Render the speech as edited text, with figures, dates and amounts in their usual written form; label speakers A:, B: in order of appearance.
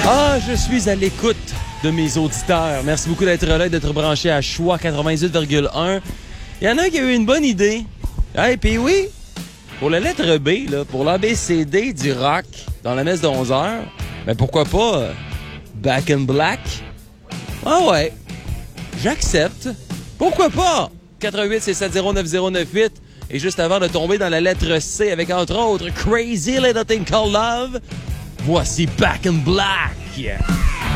A: Ah, je suis à l'écoute de mes auditeurs. Merci beaucoup d'être là et d'être branché à Choix 98,1. Il y en a un qui a eu une bonne idée. Hey, puis oui, pour la lettre B, là, pour l'ABCD du rock dans la messe de 11h, ben pourquoi pas Back in Black? Ah ouais, j'accepte. Pourquoi pas? 88 670 9098. Et juste avant de tomber dans la lettre C avec entre autres Crazy Little Thing Called Love, voici Back in Black.